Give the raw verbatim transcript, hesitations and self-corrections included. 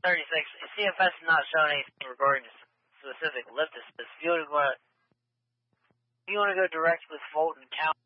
thirty-six. C F S is not showing anything regarding the specific lift assist. If you want to go, if you want to go direct with Fulton County.